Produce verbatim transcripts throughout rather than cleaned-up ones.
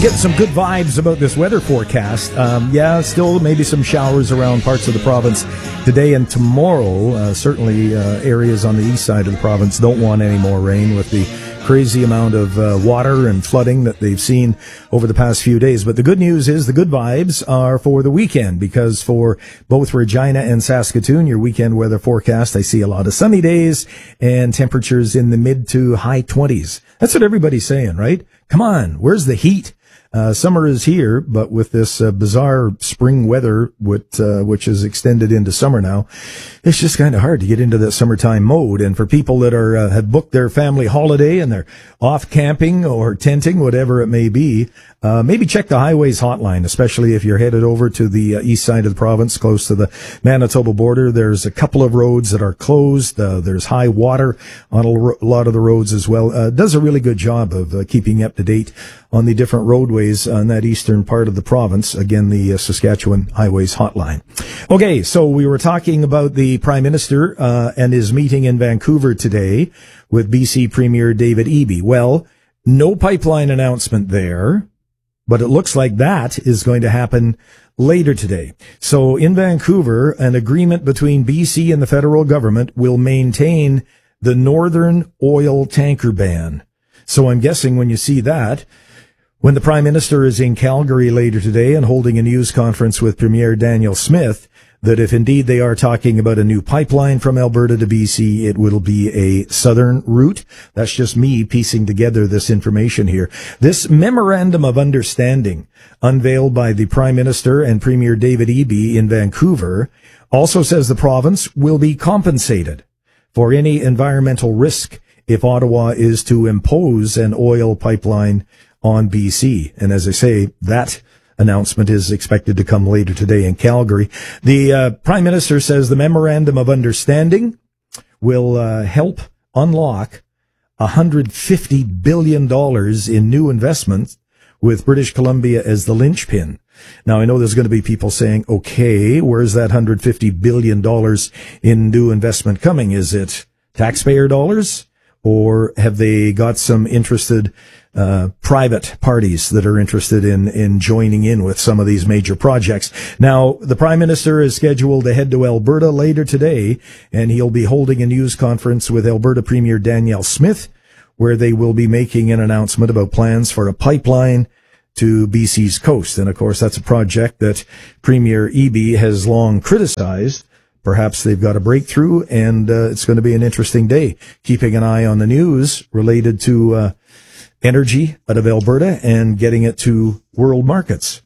Getting some good vibes about this weather forecast. Um, yeah, still maybe some showers around parts of the province today and tomorrow. Uh, certainly uh, areas on the east side of the province don't want any more rain with the crazy amount of uh, water and flooding that they've seen over the past few days. But the good news is the good vibes are for the weekend, because for both Regina and Saskatoon, your weekend weather forecast, I see a lot of sunny days and temperatures in the mid to high twenties. That's what everybody's saying, right? Come on, where's the heat? Uh, summer is here, but with this uh, bizarre spring weather, which, uh, which is extended into summer now, it's just kind of hard to get into that summertime mode. And for people that are uh, have booked their family holiday and they're off camping or tenting, whatever it may be, uh, maybe check the highways hotline, especially if you're headed over to the uh, east side of the province, close to the Manitoba border. There's a couple of roads that are closed. Uh, there's high water on a lot of the roads as well. Uh, does a really good job of uh, keeping up to date on the different roadways on that eastern part of the province. Again, the uh, Saskatchewan Highways Hotline. Okay, so we were talking about the Prime Minister uh, and his meeting in Vancouver today with B C Premier David Eby. Well, no pipeline announcement there, but it looks like that is going to happen later today. So in Vancouver, an agreement between B C and the federal government will maintain the Northern Oil tanker ban. So I'm guessing when you see that, when the Prime Minister is in Calgary later today and holding a news conference with Premier Daniel Smith, that if indeed they are talking about a new pipeline from Alberta to B C, it will be a southern route. That's just me piecing together this information here. This memorandum of understanding unveiled by the Prime Minister and Premier David Eby in Vancouver also says the province will be compensated for any environmental risk if Ottawa is to impose an oil pipeline on B C. And as I say, that announcement is expected to come later today in Calgary. The uh, Prime Minister says the memorandum of understanding will uh, help unlock one hundred fifty billion dollars in new investments, with British Columbia as the linchpin. Now, I know there's going to be people saying, okay, where's that one hundred fifty billion dollars in new investment coming? Is it taxpayer dollars? Or have they got some interested uh private parties that are interested in in joining in with some of these major projects? Now, the Prime Minister is scheduled to head to Alberta later today, and he'll be holding a news conference with Alberta Premier Danielle Smith, where they will be making an announcement about plans for a pipeline to B C's coast. And of course, that's a project that Premier Eby has long criticized. Perhaps they've got a breakthrough, and uh, it's going to be an interesting day. Keeping an eye on the news related to uh, energy out of Alberta and getting it to world markets.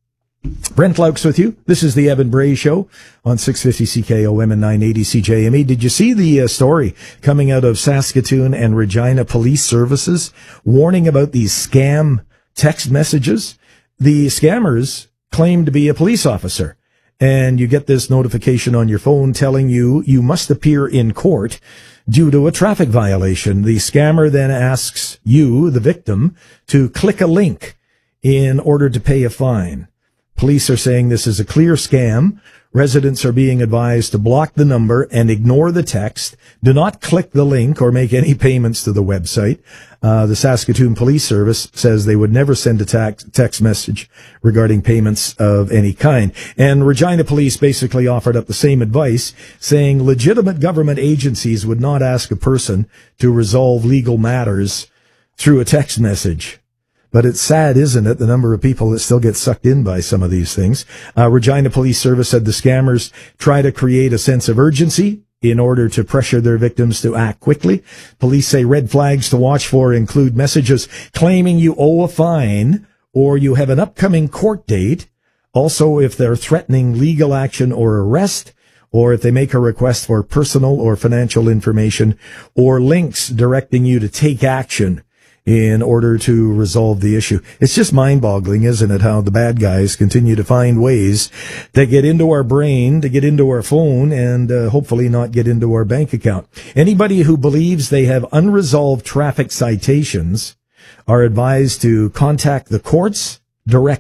Brent Laux with you. This is the Evan Bray Show on six fifty C K O M and nine eighty C J M E. Did you see the uh, story coming out of Saskatoon and Regina Police Services warning about these scam text messages? The scammers claim to be a police officer, and you get this notification on your phone telling you you must appear in court due to a traffic violation. The scammer then asks you, the victim, to click a link in order to pay a fine. Police are saying this is a clear scam. Residents are being advised to block the number and ignore the text. Do not click the link or make any payments to the website. Uh, the Saskatoon Police Service says they would never send a tax, text message regarding payments of any kind. And Regina Police basically offered up the same advice, saying legitimate government agencies would not ask a person to resolve legal matters through a text message. But it's sad, isn't it, the number of people that still get sucked in by some of these things. Uh, Regina Police Service said the scammers try to create a sense of urgency in order to pressure their victims to act quickly. Police say red flags to watch for include messages claiming you owe a fine or you have an upcoming court date. Also, if they're threatening legal action or arrest, or if they make a request for personal or financial information, or links directing you to take action in order to resolve the issue. It's just mind-boggling, isn't it, how the bad guys continue to find ways to get into our brain, to get into our phone, and uh, hopefully not get into our bank account. Anybody who believes they have unresolved traffic citations are advised to contact the courts directly.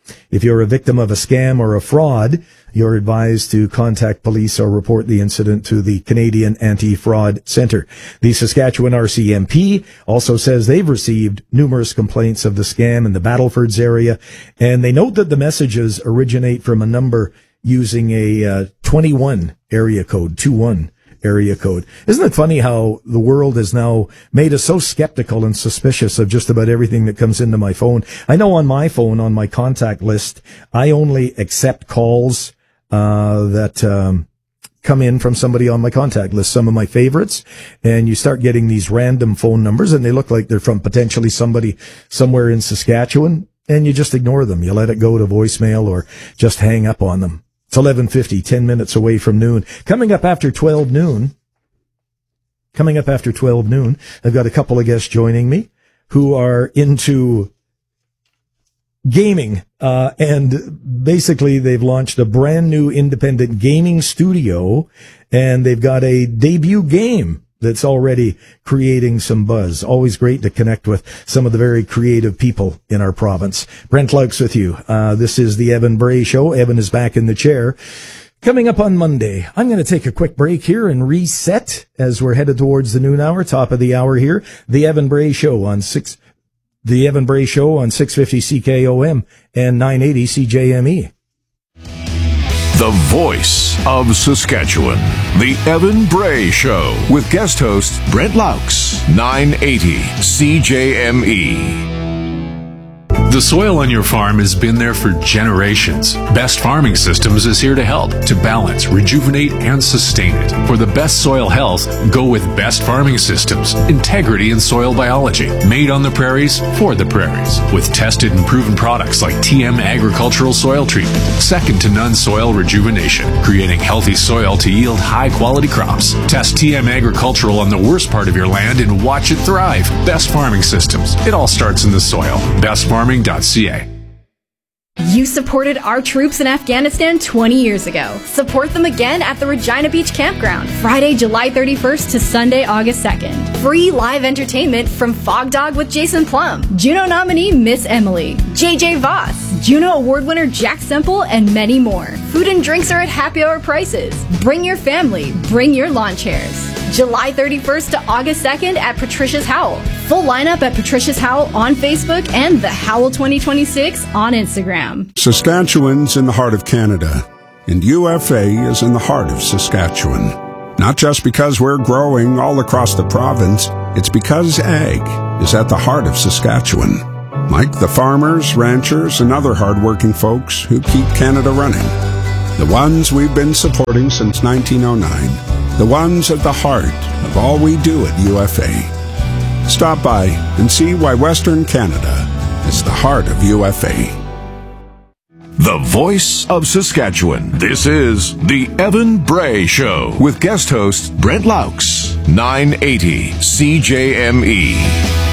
If you're a victim of a scam or a fraud, you're advised to contact police or report the incident to the Canadian Anti-Fraud Centre. The Saskatchewan R C M P also says they've received numerous complaints of the scam in the Battlefords area, and they note that the messages originate from a number using a uh, twenty-one area code, twenty-one area code. Isn't it funny how the world has now made us so skeptical and suspicious of just about everything that comes into my phone? I know on my phone, on my contact list, I only accept calls uh that um come in from somebody on my contact list, some of my favorites, and you start getting these random phone numbers, and they look like they're from potentially somebody somewhere in Saskatchewan, and you just ignore them. You let it go to voicemail or just hang up on them. It's eleven fifty, ten minutes away from noon. Coming up after twelve noon, coming up after twelve noon, I've got a couple of guests joining me who are into gaming, uh, and basically they've launched a brand new independent gaming studio, and they've got a debut game that's already creating some buzz. Always great to connect with some of the very creative people in our province. Brent Laux with you. Uh, this is the Evan Bray Show. Evan is back in the chair. Coming up on Monday, I'm going to take a quick break here and reset as we're headed towards the noon hour, top of the hour here. The Evan Bray Show on six, the Evan Bray Show on six fifty C K O M and nine eighty C J M E. The voice of Saskatchewan. The Evan Bray Show with guest host Brent Laux, nine eighty C J M E. The soil on your farm has been there for generations. Best Farming Systems is here to help, to balance, rejuvenate, and sustain it. For the best soil health, go with Best Farming Systems. Integrity in soil biology. Made on the prairies, for the prairies. With tested and proven products like T M Agricultural Soil Treatment. Second to none soil rejuvenation. Creating healthy soil to yield high-quality crops. Test T M Agricultural on the worst part of your land and watch it thrive. Best Farming Systems. It all starts in the soil. Best Farming dot C A. You supported our troops in Afghanistan twenty years ago. Support them again at the Regina Beach Campground, Friday, July thirty-first to Sunday, August second. Free live entertainment from Fog Dog with Jason Plum, Juno nominee Miss Emily, J J Voss, Juno Award winner Jack Semple, and many more. Food and drinks are at happy hour prices. Bring your family, bring your lawn chairs. July thirty-first to August second at Patricia's Howl. Full lineup at Patricia's Howl on Facebook and the Howl twenty twenty-six on Instagram. Saskatchewan's in the heart of Canada, and U F A is in the heart of Saskatchewan. Not just because we're growing all across the province, it's because ag is at the heart of Saskatchewan. Like the farmers, ranchers, and other hardworking folks who keep Canada running. The ones we've been supporting since nineteen oh nine. The ones at the heart of all we do at U F A. Stop by and see why Western Canada is the heart of U F A. The voice of Saskatchewan. This is the Evan Bray Show with guest host Brent Laux, nine eighty C J M E.